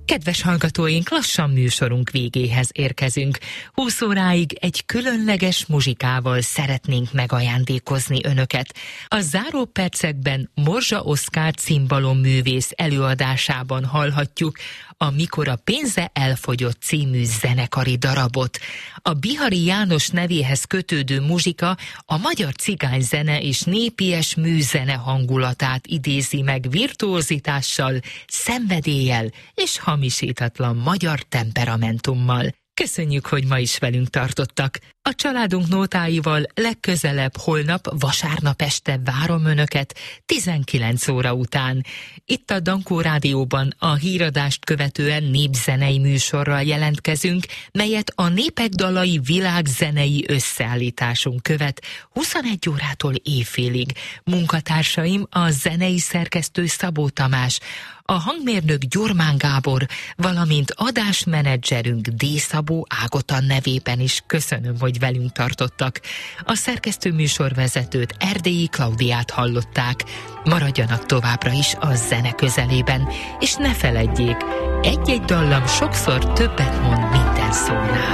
Kedves hallgatóink, lassan műsorunk végéhez érkezünk. 20 óráig egy különleges muzsikával szeretnénk megajándékozni önöket. A záró percekben Morzsa Oszkár cimbalomművész előadásában hallhatjuk a Mikor a pénze elfogyott című zenekari darabot. A Bihari János nevéhez kötődő muzsika a magyar cigányzene és népies műzene hangulatát idézi meg virtuózitással, szenvedéllyel és hamisítatlan magyar temperamentummal. Köszönjük, hogy ma is velünk tartottak. A családunk nótáival legközelebb holnap vasárnap este várom önöket 19 óra után. Itt a Dankó Rádióban a híradást követően népzenei műsorral jelentkezünk, melyet a Népek dalai világzenei összeállításunk követ 21 órától éjfélig. Munkatársaim a zenei szerkesztő Szabó Tamás, a hangmérnök Gyurmán Gábor, valamint adásmenedzserünk D. Szabó Ágota nevében is köszönöm, hogy velünk tartottak. A szerkesztő műsorvezetőt, Erdélyi Klaudiát hallották. Maradjanak továbbra is a zene közelében, és ne feledjék, egy-egy dallam sokszor többet mond minden szónál.